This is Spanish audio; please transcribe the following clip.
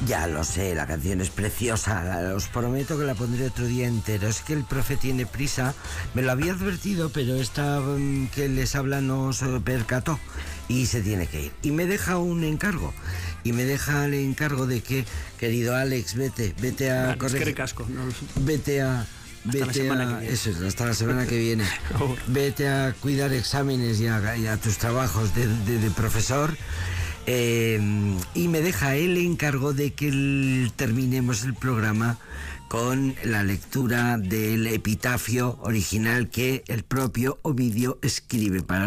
Ya lo sé, la canción es preciosa. Os prometo que la pondré otro día entero. Es que el profe tiene prisa. Me lo había advertido, pero esta que les habla no se percató y se tiene que ir. Y me deja un encargo. Y me deja el encargo de que, querido Alex, vete a corregir. Casco, no lo sé. Vete a... Eso es, hasta la semana que viene. Vete a cuidar exámenes y a tus trabajos de profesor. Y me deja el encargo de que terminemos el programa con la lectura del epitafio original que el propio Ovidio escribe para